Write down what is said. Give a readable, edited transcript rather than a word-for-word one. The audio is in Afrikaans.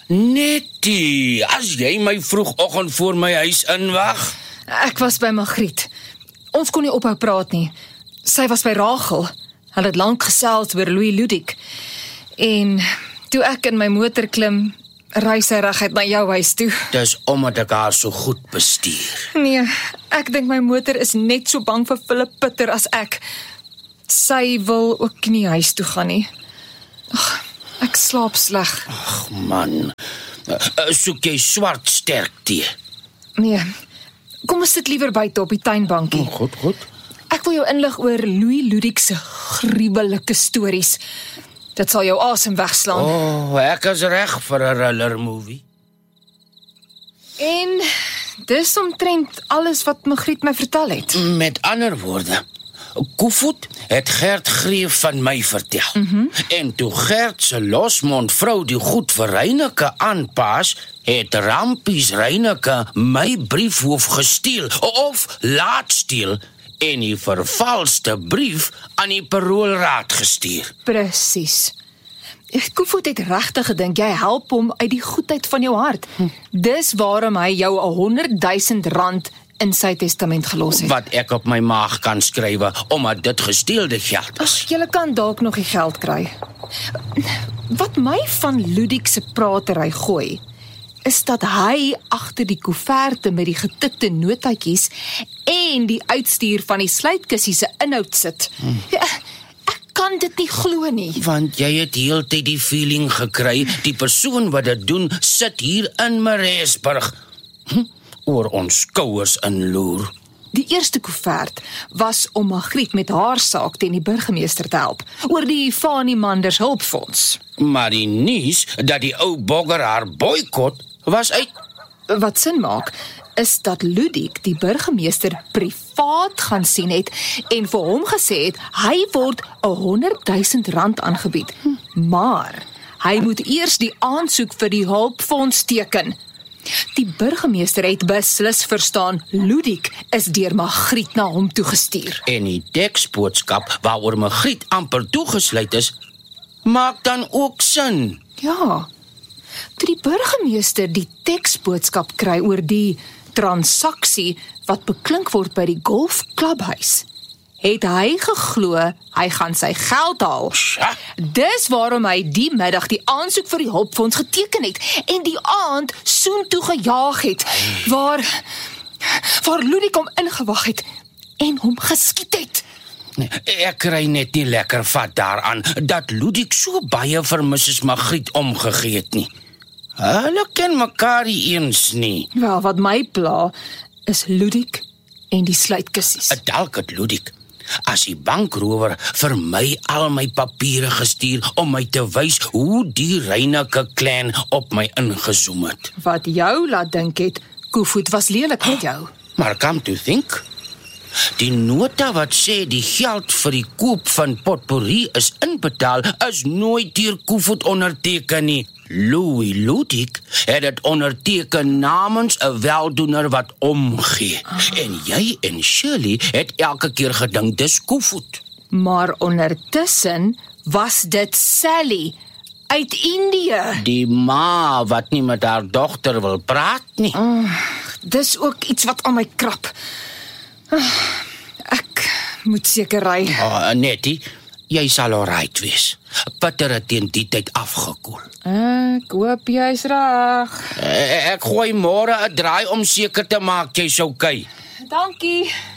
Nettie, as jy my vroegoggend voor my huis inwag. Ek was by Margriet. Ons kon nie ophou praat nie. Sy was by Rachel. Hulle het lank gesels oor Louis Ludik. En toe ek in my motor klim, ry sy reguit na jou huis toe. Dis omdat ek haar so goed bestuur. Nee, ek dink my motor is net so bang vir Philip Pitter as ek. Sy wil ook nie huis toe gaan nie. Ag, ek slaap sleg. Ag man, soek jy swart sterk tee? Nee, kom ons sit liewer buite op die tuinbankie. Goed. Ek wil jou inlig oor Louis Ludik se gruwelike stories. Dit sal jou asem wegslaan. Ek is reg vir 'n thriller movie. En dis omtrent alles wat Margriet my vertel het. Met ander woorde, Koevoet het Gert Greef van my vertel. En toe Gert se losmond vrou die goed vir Reineke aanpas, het Rampies Reineke my briefhoof gesteel, of laat steel, en die vervalste brief aan die paroolraad gestuur. Presies. Koevoet het regtig gedink jy help hom uit die goedheid van jou hart. Dis waarom hy jou R100,000 in sy testament gelos het. Wat ek op my maag kan skrywe, omdat dit gesteelde geld is. Julle kan dalk nog die geld kry. Wat my van Ludik se pratery gooi, is dat hy agter die koeverte met die getikte notaatjies en die uitstuur van die sluitkussie se inhoud sit. Ja, ek kan dit nie glo nie. Want jy het heeltyd die feeling gekry, die persoon wat dit doen, sit hier in Maresburg. Oor ons skouers inloer. Die eerste koevert was om Margriet met haar saak teen die burgemeester te help, oor die Fanny Manders hulpfonds. Maar die nuus dat die ou bogger haar boikot, was uit. Wat sin maak, is dat Ludik die burgemeester privaat gaan sien het en vir hom gesê het, hy word R100,000 aangebied. Maar hy moet eers die aansoek vir die hulpfonds teken. Die burgemeester het beslis verstaan, Ludik is deur Margriet na hom toegestuur. En die teksboodskap waaroor Margriet amper toegesluit is, maak dan ook sin. Ja, toe die burgemeester die teksboodskap kry oor die transaksie wat beklink word by die golfklubhuis, het hy geglo hy gaan sy geld haal. Dis waarom hy die middag die aansoek vir die hulpfonds geteken het en die aand soontoe gejaag het, waar Ludik hom ingewag het en hom geskiet het. Ek kry net nie lekker vat daaraan dat Ludik so baie vir Mrs. Margriet omgegee het nie. Hulle ken mekaar nie eens nie. Wel, wat my pla is Ludik en die sluitkussies. Dalk het Ludik, as die bankrower vir my al my papiere gestuur om my te wys hoe die Reineke clan op my ingezoom het. Wat jou laat dink het, Koevoet was lelik met jou. Maar come to think, die nota wat sê die geld vir die koop van potpourri is inbetaal, is nooit deur Koevoet onderteken nie. Louis Ludik het dit onderteken namens 'n weldoener wat omgee. En jy en Shirley het elke keer gedink dis Koevoet. Maar ondertussen was dit Sally uit Indië. Die ma wat nie met haar dogter wil praat nie. Dis ook iets wat aan my krap. Ek moet seker ry. Nettie, jy sal alright wees. Pitter het teen die tyd afgekoel. Ek hoop jy's reg. Ek gooi môre 'n draai om seker te maak jy's okay. Dankie.